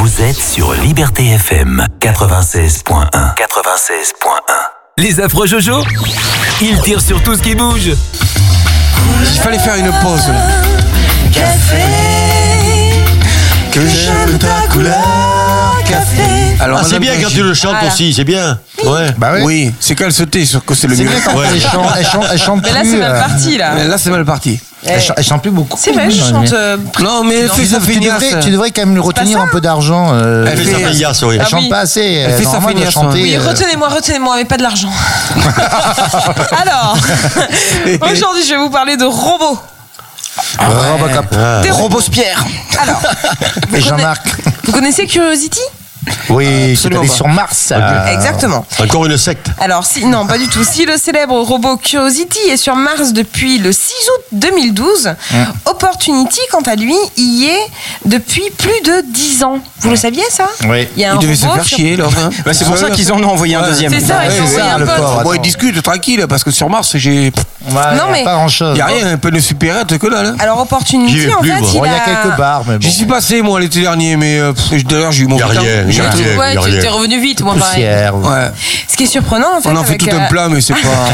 Vous êtes sur Liberté FM 96.1. 96.1. Les affreux Jojo, ils tirent sur tout ce qui bouge. Il fallait faire une pause. Café, que j'aime ta couleur, café. Alors, c'est bien quand tu le chantes aussi, c'est bien. Ouais. Bah oui, c'est qu'elle se tait sur que c'est le mieux. C'est vrai quand elle chante Mais là, plus. c'est mal parti, là. Là, c'est mal parti. Elle chante plus beaucoup. C'est vrai, je chante. Non, mais fais sa feignasse. Tu devrais quand même lui retenir un peu d'argent. Elle fait sa feignasse, oui. Elle Ah chante oui. pas assez. Elle fait sa Normalement, elle doit feignasse, chanter. Oui, retenez-moi, mais pas de l'argent. Alors, aujourd'hui, je vais vous parler de robots. Robocop. Des robots. Robespierre. Alors, Et Jean-Marc. vous connaissez Curiosity ? Oui, c'est Absolument allé pas. sur Mars. Exactement. Encore une secte. Alors, non, pas du tout. Si le célèbre robot Curiosity est sur Mars depuis le 6 août 2012, Opportunity, quant à lui, y est depuis plus de 10 ans. Vous le saviez, ça ? Oui. Il y a un Il devait se robot faire sur- chier, là. Bah, c'est pour ça qu'ils en ont envoyé un deuxième. C'est ça, ils ont envoyé un le pote. pauvre. Bon, ils discutent tranquille, parce que sur Mars, j'ai. Non, mais- pas grand-chose. Y a rien, un peu de supérette que là. Alors, J'y Opportunity, vais en plus, fait, moi. il Bon, il y a a... quelques bars, mais bon. J'y suis passé, moi, l'été dernier, mais d'ailleurs, j'ai eu mon Y a putain. rien, J'ai y a un truc. rien. Ouais, y a tu rien. t'es revenu vite, moi, pareil. Poussière. Ouais. Ce qui est surprenant, en fait, On en fait avec, tout un plat, mais c'est pas.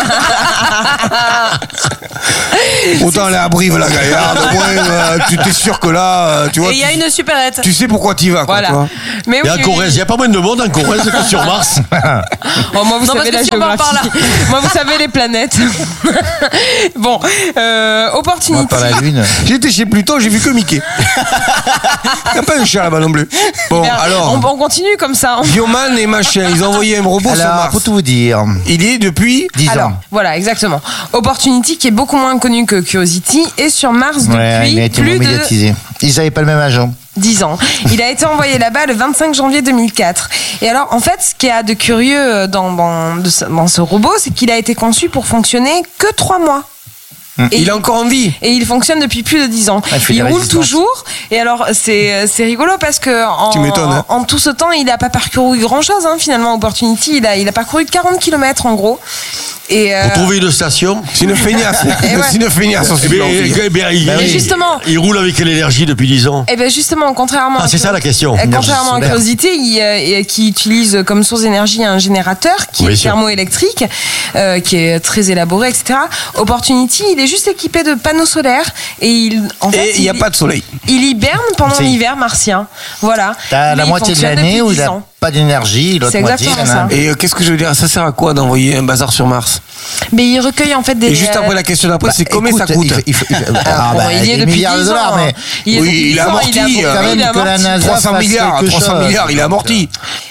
Autant aller à Brive, la gaillarde. Au moins, tu t'es sûr que là, tu vois. Et il y a une supérette. Tu sais pourquoi tu y vas, quoi. Voilà. tu vois. Mais Et en Corrèze, il n'y a pas moins de monde en Corrèze que sur Mars. Oh, moi, vous Non, savez parce la que si on part géographie. par là. Moi, vous savez les planètes. Bon, Moi, Opportunity. par la Lune. J'étais chez Pluton, j'ai vu que Mickey. Il n'y a pas un chat là-bas non plus. Bon, Merde, alors. on continue comme ça. Hein. Bioman et machin, ils ont envoyé un robot sur Alors, Mars. pour tout vous dire, Il y est depuis 10 Alors, ans. voilà, exactement. Opportunity, qui est beaucoup moins connu que Curiosity, est sur Mars Ouais, depuis il a été plus de médiatisé. Ils n'avaient pas le même agent. 10 ans. Il a été envoyé là-bas le 25 janvier 2004. Et alors, en fait, ce qu'il y a de curieux dans ce robot, c'est qu'il a été conçu pour fonctionner que 3 mois. Et Il est encore en vie. Et il fonctionne depuis plus de 10 ans. il fait de Il la roule résistance. toujours. Et alors, c'est rigolo parce que Tu m'étonnes, hein. en tout ce temps, il n'a pas parcouru grand-chose. Hein, finalement, Opportunity, il a parcouru 40 km en gros. Et, Pour trouver une station. C'est une feignasse. Et ouais. C'est une feignasse. Eh bien, Et justement. il roule avec l'énergie depuis 10 ans. Eh bien justement, contrairement Ah, c'est ça la question. Contrairement à solaire. Curiosity, qui utilise comme source d'énergie un générateur qui Oui, est sûr. thermoélectrique, qui est très élaboré, etc. Opportunity, il est juste équipé de panneaux solaires et il n'y a pas de soleil. Il hiberne pendant Si. l'hiver martien. Voilà. T'as Mais la il moitié de fonctionne l'année depuis où 10 il n'a ans. pas d'énergie, l'autre C'est moitié. exactement il en a. ça. Et qu'est-ce que je veux dire? Ça sert à quoi d'envoyer un bazar sur Mars? Mais il recueille en fait des. Et juste après la question d'après, c'est combien Écoute, ça coûte? Ah, Bon, bah, il y est des depuis milliards de 10 dollars, ans. mais Il est Oui, depuis il 10 a ans, amorti, il a- quand oui, même il a que la amorti. NASA 300 fasse milliards, quelque 300 chose. milliards, il a amorti.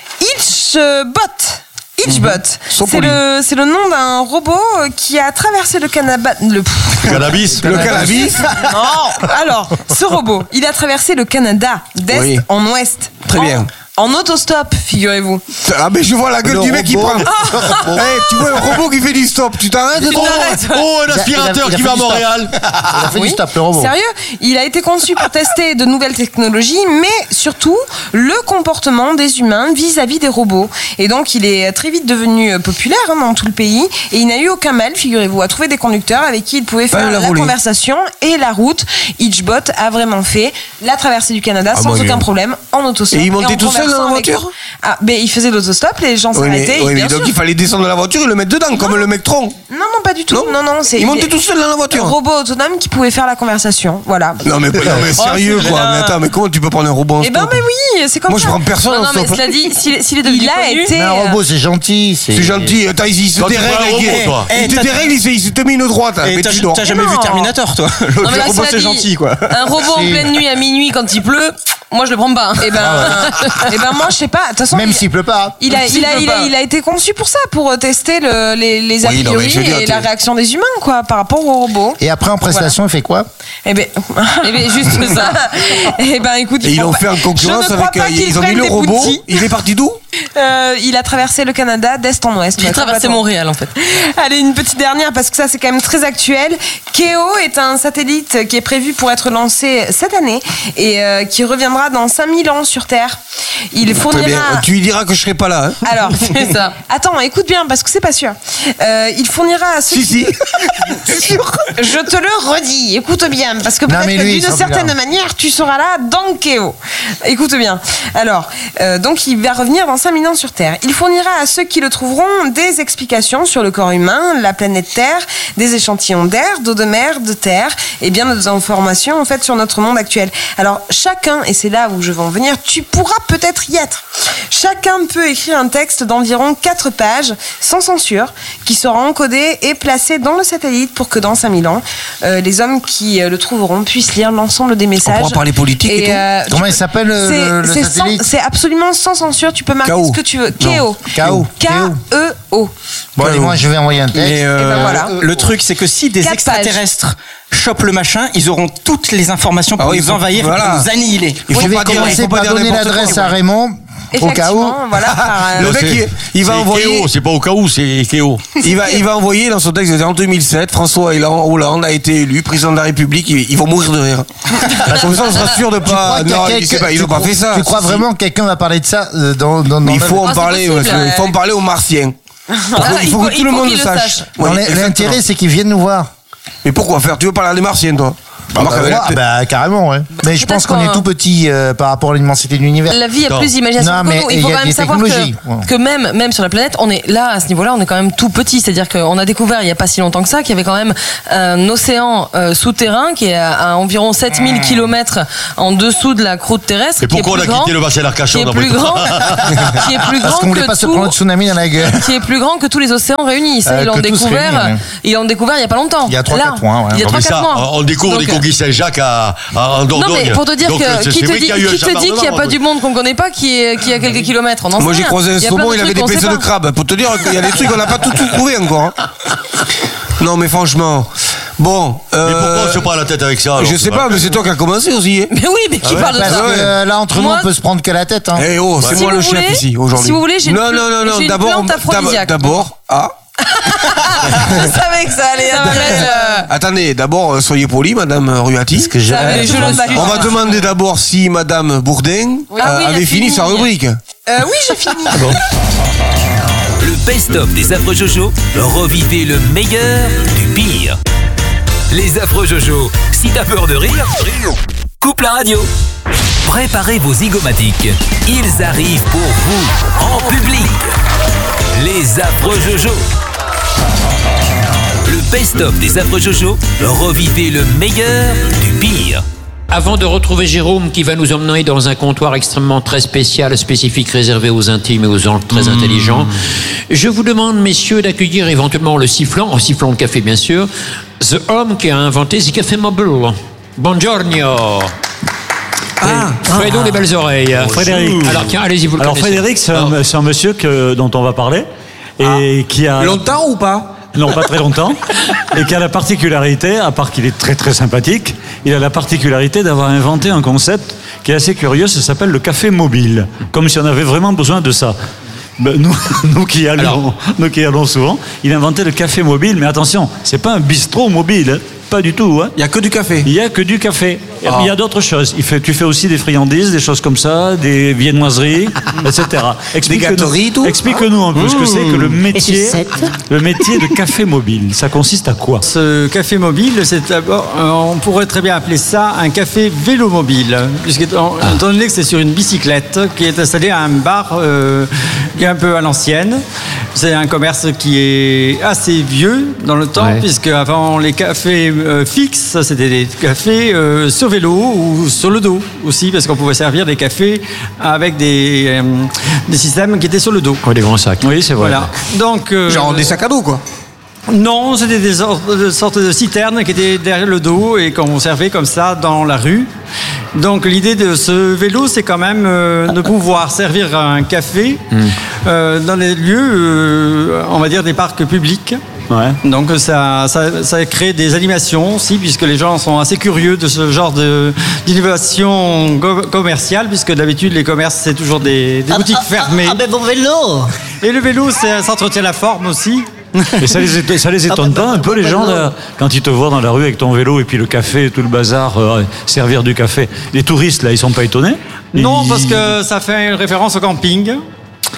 Itchbot. Sans C'est le nom d'un robot qui a traversé le Canada. Cannabis. Le cannabis. Non. Alors, ce robot, il a traversé le Canada d'est Oui. en ouest. Très bien. En autostop, figurez-vous. Ah, mais je vois la gueule Le du mec qui robot. prend. Eh, tu vois un robot qui fait du stop, tu t'arrêtes Tu t'arrêtes. Oh, un aspirateur il a qui fait va à du stop. Montréal. Il a fait Oui. du stop, le robot. Sérieux, il a été conçu pour tester de nouvelles technologies, mais surtout le comportement des humains vis-à-vis des robots. Et donc, il est très vite devenu populaire dans tout le pays. Et il n'a eu aucun mal, figurez-vous, à trouver des conducteurs avec qui il pouvait faire la la rouler. conversation et la route. Itchbot a vraiment fait la traversée du Canada sans mon Dieu. aucun problème en autostop. Et il montait en tout seul dans la conversant avec- voiture? Ah, mais il faisait l'autostop, les gens Oui, s'arrêtaient. mais bien donc sûr. il fallait descendre de la voiture et le mettre dedans, comme le mec tronc. Non, pas du tout. Non Non, c'est Il montait tout seul dans la un voiture. robot autonome qui pouvait faire la conversation. Voilà. Non mais sérieux c'est quoi. bien. Mais attends, mais comment tu peux prendre un robot en Eh ben, stop? mais oui, c'est comme Moi ça. je prends personne Non, en non, mais stop. cela dit, s'il est devenu connu, Mais un robot, c'est gentil. C'est gentil, attends, il se Quand tu prends un dérègle. robot, il- toi. Il te dérègle, il se te met une droite. Et Mais t'as tu dors. t'as jamais Non. vu Terminator, toi? Non, mais Le là, robot, cela c'est dit, gentil, quoi. Un robot en pleine nuit à minuit quand il pleut, moi je le prends pas. Et ben moi je sais pas. De toute façon, Même s'il pleut pas. il a été conçu pour ça, pour tester les a Oui, non, mais priori je veux dire, et la réaction des humains quoi par rapport au robot. Et après, en prestation, il fait quoi? Eh ben juste ça. Eh ben écoute, Et ils l'ont fait en concurrence avec. Ils ont mis le robot. Il est parti d'où? Il a traversé le Canada d'est en ouest. Il a Ouais, traversé complètement. Montréal en fait. Allez, une petite dernière parce que ça c'est quand même très actuel. Keo est un satellite qui est prévu pour être lancé cette année et qui reviendra dans 5000 ans sur Terre. Il Très bien. fournira... Tu lui diras que je serai pas là. Hein. Alors, c'est ça. Attends, écoute bien parce que c'est pas sûr. Il fournira à ceux Si. Je te le redis, écoute bien, parce que Non, peut-être mais que lui, d'une il sera plus certaine là. manière, tu seras là dans Keo. Écoute bien. Alors, donc il va revenir dans 5000 ans sur Terre. Il fournira à ceux qui le trouveront des explications sur le corps humain, la planète Terre, des échantillons d'air, d'eau de mer, de terre, et bien des informations en fait sur notre monde actuel. Alors chacun, et c'est là où je veux en venir, tu pourras peut-être y être. Chacun peut écrire un texte d'environ 4 pages, sans censure, qui sera encodé et placé dans le satellite pour que dans 5000 ans, les hommes qui le trouveront puissent lire l'ensemble des messages. On pourra parler politique et tout. Comment il s'appelle le satellite? C'est absolument sans censure, tu peux marquer KO. ce que tu veux. KO. KO. K-E-O. Bon, allez, moi je vais envoyer un texte. Mais ben voilà. le truc, c'est que si des 4 extraterrestres chopent le machin, ils auront toutes les informations pour Ah oui, nous envahir, voilà. pour nous annihiler. Il faut Je vais pas dire, il commencer faut pas par dire donner n'importe l'adresse quoi. à Raymond. Au cas où. Effectivement, voilà. Le mec, il va C'est envoyer. Kéo, c'est pas au cas où, c'est Kéo. Il va envoyer dans son texte en 2007, François Hollande a été élu président de la République. Ils vont mourir de rire. Comme ça, on sera sûr de pas. Non, ils n'ont pas fait ça. Tu crois Si, vraiment que quelqu'un va parler de ça dans Mais il faut en c'est parler. possible, Parce que il faut en parler aux Martiens. Il faut que tout le monde le sache. Oui, L'intérêt, exactement. c'est qu'ils viennent nous voir. Mais pourquoi faire? Tu veux parler à des Martiens, toi? Carrément, ouais. Mais je pense qu'on est tout petit par rapport à l'immensité de l'univers. La vie a Non. plus d'imagination Non, que mais nous. il Il faut y a quand même des savoir technologies. que même sur la planète, on est là, à ce niveau-là, on est quand même tout petit. C'est-à-dire qu'on a découvert il n'y a pas si longtemps que ça qu'il y avait quand même un océan souterrain qui est à environ 7000 km en dessous de la croûte terrestre. Et pourquoi on a quitté le bassin qui d'Arcachon est plus grand, qui est plus Parce grand qu'on voulait pas que se prendre le tsunami dans la gueule. qui est plus grand que tous les océans réunis. Ça, ils l'ont que tous découvert. réunis, ouais. Ils l'ont découvert il y a pas longtemps. Il y a 3-4 Là, mois, ouais. Il y a Non, mais 3-4 ça, mois. on découvre Donc, les conquilles Saint-Jacques en Dordogne. non, mais pour te dire Donc, que c'est qui te vrai dit qu'il y a eu un qu'il n'y a chambardement, pas du monde qu'on connaît pas qui est à quelques kilomètres? On en Moi sait j'ai rien. croisé un Il y a plein saumon, de il avait trucs des qu'on sait pinceaux de pas. crabe. Pour te dire qu'il y a des trucs qu'on n'a pas tout trouvé encore. Hein. Non mais franchement, bon. Mais pourquoi on se prend la tête avec ça alors, Je sais pas, mais c'est toi qui as commencé aussi. Hein. Mais oui, mais qui parle de Parce ça? que là, entre nous, Moi- on peut se prendre que la tête. Hein. Eh oh, c'est Si moi vous le chef voulez- ici aujourd'hui. si vous voulez, j'ai une non, pl- non, non, non, j'ai une d'abord, plante aphrodisiaque. d'abord, Je savais que ça allait être. attendez, d'abord, soyez poli, Madame Ruati. Mais je le suis. On va demander d'abord si Madame Bourdin Ah oui, il a avait fini fini. sa rubrique. Oui, j'ai fini. Le best-of des affreux Jojo, revivez le meilleur du pire. Les affreux Jojo, si t'as peur de rire, coupe la radio. Préparez vos zygomatiques, ils arrivent pour vous, en public. Les affreux Jojo. Le best-of des affreux Jojo, revivez le meilleur du pire. Avant de retrouver Jérôme qui va nous emmener dans un comptoir extrêmement très spécial, spécifique, réservé aux intimes et aux gens très intelligents, je vous demande, messieurs, d'accueillir éventuellement le sifflant de café bien sûr, the homme qui a inventé ce café mobile. Buongiorno. Fredo les belles oreilles. Frédéric. Alors tiens, allez-y, vous le Alors connaissez. Frédéric, c'est un monsieur dont on va parler et qui a Longtemps ou pas? non pas très longtemps et qui a la particularité, à part qu'il est très très sympathique, il a la particularité d'avoir inventé un concept qui est assez curieux. Ça s'appelle le café mobile, comme si on avait vraiment besoin de ça. Ben, nous qui y allons souvent, il a inventé le café mobile, mais attention, c'est pas un bistrot mobile. Hein. Pas du tout. Hein. Il n'y a que du café. Il n'y a que du café. Il y a d'autres choses. Tu fais aussi des friandises, des choses comme ça, des viennoiseries, etc. gâteries, tout. Explique-nous un peu ce que c'est que le métier de café mobile. Ça consiste à quoi? Ce café mobile, c'est d'abord, on pourrait très bien appeler ça un café vélo mobile, puisque étant donné que c'est sur une bicyclette qui est installée à un bar qui est un peu à l'ancienne. C'est un commerce qui est assez vieux dans le temps, puisque avant les cafés fixes, c'était des cafés sur vélo ou sur le dos aussi, parce qu'on pouvait servir des cafés avec des systèmes qui étaient sur le dos. Ouais, des grands sacs. Oui, c'est vrai. Voilà. Donc, Genre des sacs à dos, quoi. non, c'était des sortes de citernes qui étaient derrière le dos et qu'on servait comme ça dans la rue. Donc l'idée de ce vélo, c'est quand même de pouvoir servir un café dans les lieux, on va dire des parcs publics. Ouais. Donc ça crée des animations aussi, puisque les gens sont assez curieux de ce genre d'innovation commerciale, puisque d'habitude les commerces c'est toujours des boutiques fermées. Ah ben mon vélo. Et le vélo, ça entretient la forme aussi. Et ça les étonne pas un peu les gens là, quand ils te voient dans la rue avec ton vélo et puis le café, tout le bazar, servir du café. Les touristes là, ils sont pas étonnés? Non, parce que ça fait une référence au camping.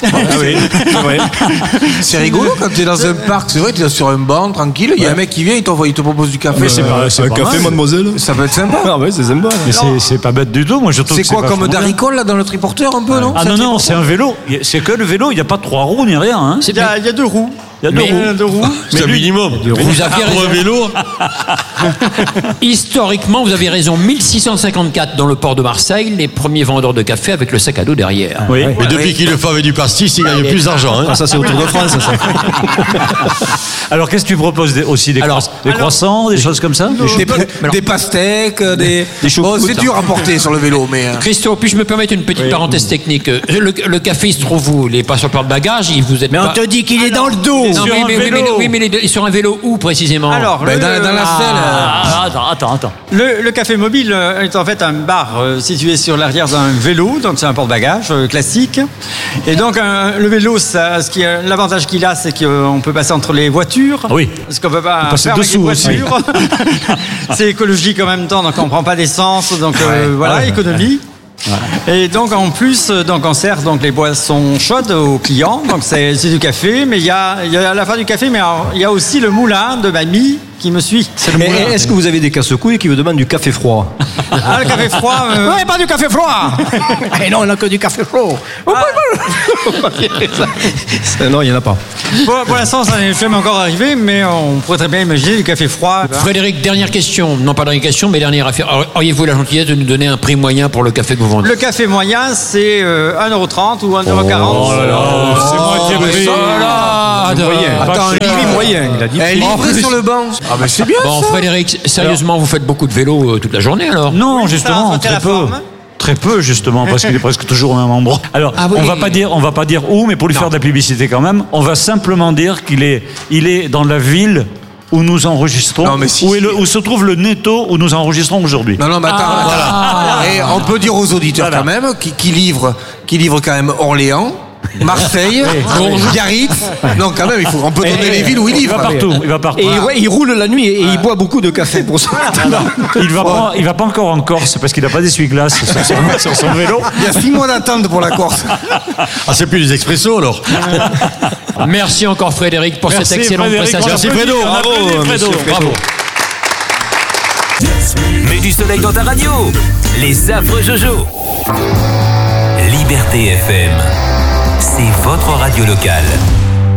C'est rigolo quand tu es dans un parc, c'est vrai, tu es sur un banc, tranquille, il y a un mec qui vient, il te propose du café. Mais c'est Un pas café, mal. mademoiselle. Ça peut être sympa. Ah ouais, c'est sympa. Mais c'est pas bête du tout. Moi, je trouve C'est que quoi, comme vachement bien. Daricole, là, dans le triporteur, un peu, non? Ah non, c'est un vélo. C'est que le vélo, il n'y a pas 3 roues ni rien. Hein. Il y a 2 roues. Il y a 2 roues. C'est un minimum. Vous aviez Pour un raison. vélo. Historiquement, vous avez raison. 1654, dans le port de Marseille, les premiers vendeurs de café avec le sac à dos derrière. Oui. Et depuis qu'il le fait avec du pastis, il gagne plus d'argent. Hein. Ah, ça, c'est autour de France, ça. Alors, qu'est-ce que tu proposes aussi des croissants, des choses comme ça? Des pastèques, des choux. C'est dur à porter sur le vélo, mais. Christo, puis-je me permettre une petite parenthèse technique? Le café, il se trouve où? Il n'est pas sur le porte-bagages, vous êtes Mais pas... on te dit qu'il est dans le dos. Non, Sur un vélo. oui, mais il est sur un vélo où précisément? Alors, Dans la selle. Attends. Le café mobile est en fait un bar situé sur l'arrière d'un vélo, donc c'est un porte-bagages classique. Et donc le vélo, l'avantage qu'il a, c'est qu'on peut passer entre les voitures. Oui. Ce qu'on peut pas passer faire avec les dessous aussi. voitures. C'est écologique en même temps, donc on prend pas d'essence, donc voilà, économie. Et donc en plus, on sert donc les boissons chaudes aux clients. Donc c'est du café, mais il y a à la fin du café, mais il y a aussi le moulin de mamie qui me suit. Est-ce que vous avez des casse-couilles qui vous demandent du café froid? Ah, le café froid. Ouais, pas du café froid. Et non, on n'a que du café chaud. Non, il n'y en a pas. Pour l'instant, ça n'est jamais encore arrivé, mais on pourrait très bien imaginer du café froid. Frédéric, dernière question. Non, pas dernière question, mais dernière affaire. Auriez-vous la gentillesse de nous donner un prix moyen pour le café que vous vendez? Le café moyen, c'est 1,30 € ou 1,40 €. Oh là là, c'est moitié prix. Attends, moyen, il a dit. Elle est livrée sur le banc. Ah, ben c'est bien. Bon, ça. Frédéric, sérieusement, vous faites beaucoup de vélo toute la journée alors? Non, justement, ça, très la peu. forme. Très peu, justement, parce qu'il est presque toujours au même endroit. Alors, oui. on va pas dire où, mais pour lui faire de la publicité quand même, on va simplement dire qu'il est dans la ville où nous enregistrons, Non, mais si, si. où se trouve le netto où nous enregistrons aujourd'hui. Non, mais attends, voilà. Et on peut dire aux auditeurs quand même qui livrent quand même Orléans, Marseille, Biarritz. Non, quand même, on peut donner les villes où il livre. Il va partout. Et il roule la nuit et il boit beaucoup de café pour ça. Il va pas encore en Corse parce qu'il n'a pas d'essuie-glace sur son vélo. Il y a 6 mois d'attente pour la Corse. Ah, c'est plus des expressos alors. Merci encore Frédéric pour cette excellente prestation. Merci Fredo, bravo. Bravo. Mets du soleil dans ta radio. Les affreux Jojo. Liberté FM. C'est votre radio locale.